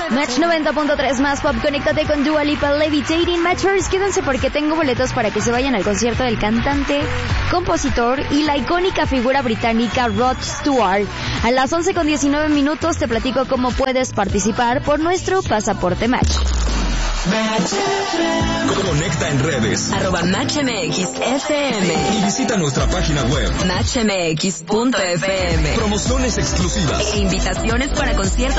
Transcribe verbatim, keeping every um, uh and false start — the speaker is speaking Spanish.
Match noventa punto tres más pop, conéctate con Dua Lipa, Levitating. Matchers, quédense porque tengo boletos para que se vayan al concierto del cantante, compositor y la icónica figura británica Rod Stewart. A las once con diecinueve minutos te platico cómo puedes participar por nuestro pasaporte Match. Conecta en redes arroba Match M X F M y visita nuestra página web match m x punto f m. Promociones exclusivas E invitaciones para conciertos